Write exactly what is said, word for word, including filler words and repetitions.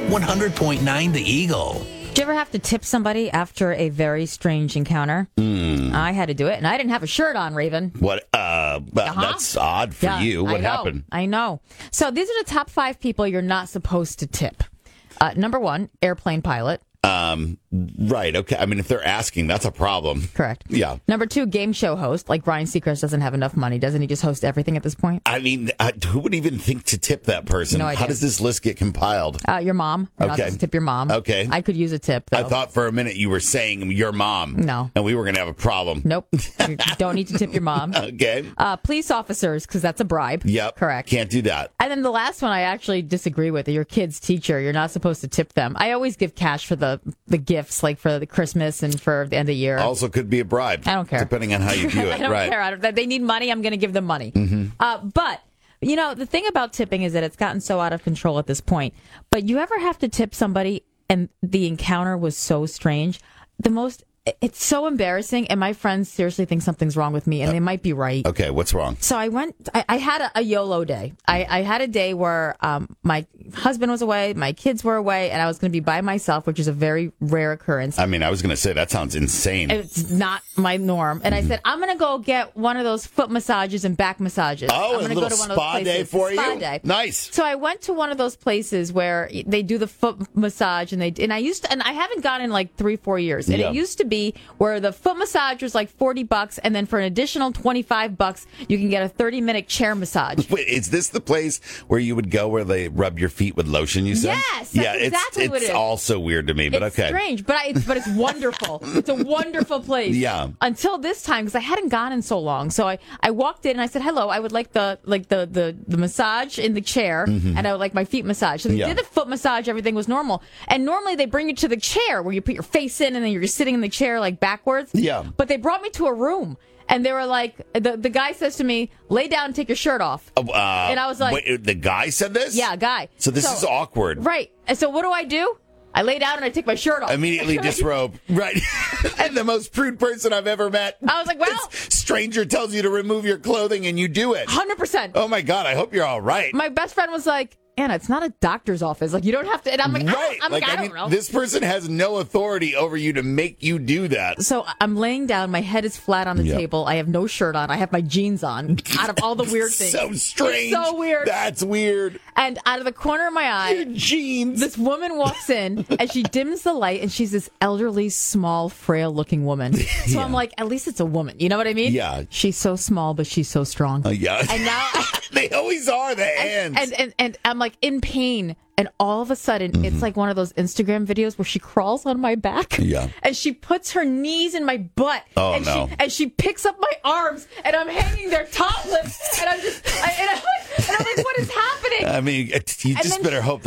one hundred point nine The Eagle. Did you ever have to tip somebody after a very strange encounter? Mm. I had to do it, and I didn't have a shirt on, Raven. What? Uh, well, Uh-huh. That's odd for Yeah, you. What I know, happened? I know. So these are the top five people you're not supposed to tip. Uh, number one, airplane pilot. Um, right. Okay. I mean, if they're asking, that's a problem. Correct. Yeah. Number two, game show host. Like Ryan Seacrest doesn't have enough money. Doesn't he just host everything at this point? I mean, uh, who would even think to tip that person? No idea. How does this list get compiled? Uh, your mom. You're not Okay. supposed to tip your mom. Okay. I could use a tip, though. I thought for a minute you were saying your mom. No. And we were going to have a problem. Nope. You don't need to tip your mom. Okay. Uh, police officers, because that's a bribe. Yep. Correct. Can't do that. And then the last one I actually disagree with. Your kid's teacher, you're not supposed to tip them. I always give cash for the, the gifts, like for the Christmas and for the end of the year. Also could be a bribe. I don't care. Depending on how you view it. I don't right. care. I don't, they need money, I'm going to give them money. Mm-hmm. Uh, but, you know, the thing about tipping is that it's gotten so out of control at this point. But you ever have to tip somebody and the encounter was so strange? The most... It's so embarrassing, and my friends seriously think something's wrong with me, and they might be right. Okay, what's wrong? So I went, I, I had a, a YOLO day. I, I had a day where um, my husband was away, my kids were away, and I was going to be by myself, which is a very rare occurrence. I mean, I was going to say, that sounds insane. It's not my norm. And I said, I'm going to go get one of those foot massages and back massages. Oh, I'm a gonna little go to one spa of those day places. for Spa you? Day. Nice. So I went to one of those places where they do the foot massage, and they and I used to, and I haven't gone in like three, four years. And Yeah. it used to be where the foot massage was like forty bucks, and then for an additional twenty-five bucks, you can get a thirty minute chair massage. Wait, is this the place where you would go where they rub your feet with lotion, you said? Yes, that's yeah, exactly it's, what it it's is. also weird to me, but It's okay. strange, but I, it's but it's wonderful. It's a wonderful place. Yeah. Until this time, because I hadn't gone in so long, so I, I walked in and I said, "Hello, I would like the like the the, the massage in the chair, and I would like my feet massaged." So they Yeah. did the foot massage. Everything was normal, and normally they bring you to the chair where you put your face in, and then you're just sitting in the chair like backwards. Yeah. But they brought me to a room. And they were like, the the guy says to me, "Lay down and take your shirt off." Uh, and I was like, wait, the guy said this? "Yeah, guy." So this is awkward. Right. And so what do I do? I lay down and I take my shirt off. Immediately disrobe. Right. And the most prude person I've ever met. I was like, well. This stranger tells you to remove your clothing and you do it. one hundred percent. Oh my God, I hope you're all right. My best friend was like, Anna, it's not a doctor's office. Like, you don't have to. And I'm like, I Right. don't, I'm like, like, I, I don't mean, know. this person has no authority over you to make you do that. So I'm laying down. My head is flat on the Yep. table. I have no shirt on. I have my jeans on. Out of all the weird things. So strange. It's so weird. That's weird. And out of the corner of my Your eye, jeans. this woman walks in and she dims the light, and she's this elderly, small, frail looking woman. So Yeah. I'm like, at least it's a woman. You know what I mean? Yeah. She's so small, but she's so strong. Uh, yeah. And now. They always are, the hands. And, and and I'm like in pain, and all of a sudden Mm-hmm. it's like one of those Instagram videos where she crawls on my back, Yeah. and she puts her knees in my butt, Oh, and no. she and she picks up my arms, and I'm hanging there topless, and I'm just I, and, I'm like, and I'm like, what is happening? I mean, you And just then better hope